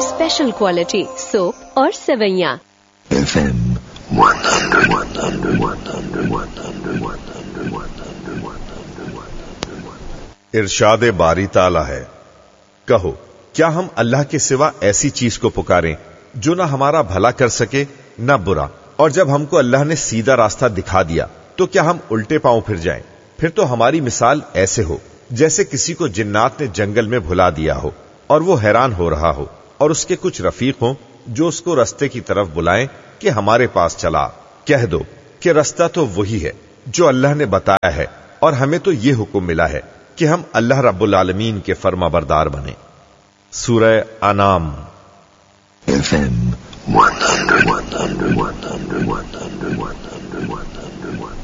Special quality soap और सेवैयां। FM 100. इरशाद बारी ताला है, कहो क्या हम अल्लाह के सिवा ऐसी चीज को पुकारें जो ना हमारा भला कर सके ना बुरा, और जब हमको अल्लाह ने सीधा रास्ता दिखा दिया तो क्या हम उल्टे पांव फिर जाएं? फिर तो हमारी मिसाल ऐसे हो जैसे किसी को जिन्नात ने जंगल में भुला दिया हो और वो हैरान हो रहा हो, और उसके कुछ रफीक हों जो उसको रस्ते की तरफ बुलाएं कि हमारे पास चला। कह दो कि रास्ता तो वही है जो अल्लाह ने बताया है, और हमें तो ये हुक्म मिला है कि हम अल्लाह रब्बुल आलमीन के फरमाबरदार बने। सूरह अनाम। FM 100.